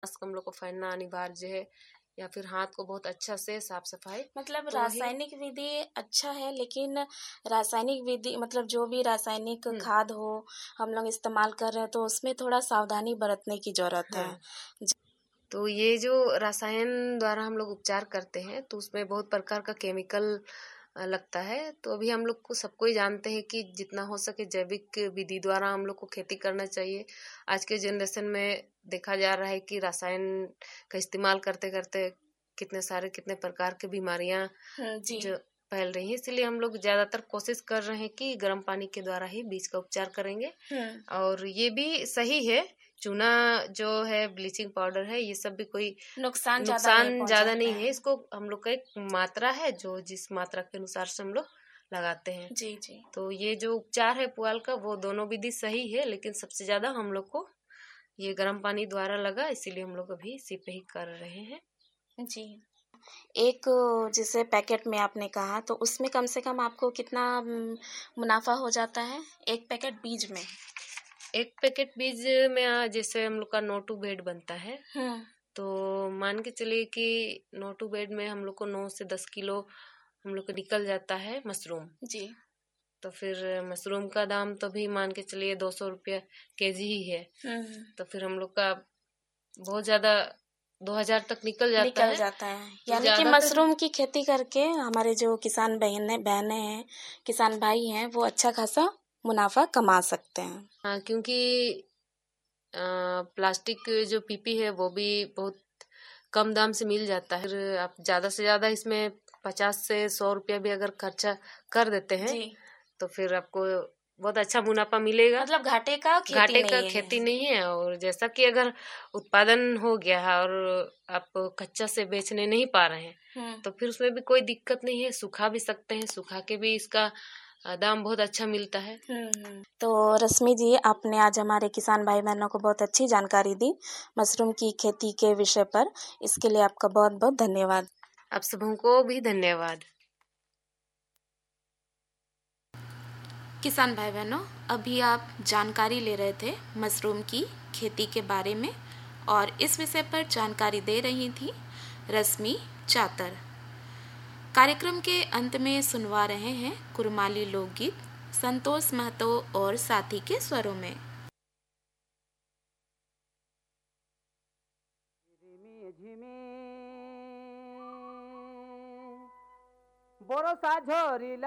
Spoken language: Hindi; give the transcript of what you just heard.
मास्क हम लोग को पहनना अनिवार्य है, या फिर हाथ को बहुत अच्छा से साफ सफाई। मतलब तो रासायनिक विधि अच्छा है, लेकिन रासायनिक विधि मतलब जो भी रासायनिक खाद हो हम लोग इस्तेमाल कर रहे हैं तो उसमें थोड़ा सावधानी बरतने की जरूरत है। तो ये जो रसायन द्वारा हम लोग उपचार करते हैं तो उसमें बहुत प्रकार का केमिकल लगता है। तो अभी हम लोग को सबको ही जानते हैं कि जितना हो सके जैविक विधि द्वारा हम लोग को खेती करना चाहिए। आज के जनरेशन में देखा जा रहा है कि रसायन का इस्तेमाल करते करते कितने प्रकार की बीमारियां जो फैल रही हैं, इसलिए हम लोग ज्यादातर कोशिश कर रहे हैं कि गर्म पानी के द्वारा ही बीज का उपचार करेंगे। और ये भी सही है, चूना जो है, ब्लीचिंग पाउडर है, ये सब भी कोई नुकसान ज्यादा नहीं है। इसको हम लोग का एक मात्रा है जो जिस मात्रा के अनुसार से हम लोग लगाते हैं। जी जी। तो ये जो उपचार है पुआल का, वो दोनों विधि सही है, लेकिन सबसे ज्यादा हम लोग को ये गर्म पानी द्वारा लगा, इसीलिए हम लोग अभी इसी पे ही कर रहे हैं। जी। एक जैसे पैकेट में आपने कहा, तो उसमें कम से कम आपको कितना मुनाफा हो जाता है एक पैकेट बीज में? एक पैकेट बीज में जैसे हम लोग का नोटू बेड बनता है, तो मान के चलिए कि नोटू बेड में हम लोग को 9 से 10 किलो हम लोग को निकल जाता है मशरूम। जी। तो फिर मशरूम का दाम तो भी मान के चलिए 200 रुपया केजी ही है। तो फिर हम लोग का बहुत ज्यादा 2000 तक निकल जाता है। यानी कि मशरूम की खेती करके हमारे जो किसान बहनें हैं, किसान भाई हैं, वो अच्छा खासा मुनाफा कमा सकते हैं। हाँ, क्योंकि प्लास्टिक जो पीपी है वो भी बहुत कम दाम से मिल जाता है। फिर आप ज्यादा से ज्यादा इसमें 50 से 100 रुपया भी अगर खर्चा कर देते हैं तो फिर आपको बहुत अच्छा मुनाफा मिलेगा। मतलब घाटे का खेती नहीं है। और जैसा कि अगर उत्पादन हो गया है और आप कच्चा से बेचने नहीं पा रहे हैं तो फिर उसमें भी कोई दिक्कत नहीं है, सुखा भी सकते हैं, सुखा के भी इसका दाम बहुत अच्छा मिलता है। तो रश्मि जी, आपने आज हमारे किसान भाई बहनों को बहुत अच्छी जानकारी दी मशरूम की खेती के विषय पर। इसके लिए आपका बहुत बहुत धन्यवाद। आप सबको भी धन्यवाद। किसान भाई बहनों, अभी आप जानकारी ले रहे थे मशरूम की खेती के बारे में, और इस विषय पर जानकारी दे रही थी रश्मि चातर। कार्यक्रम के अंत में सुनवा रहे हैं कुरमाली लोकगीत संतोष महतो और साथी के स्वरों में। बरसा झरी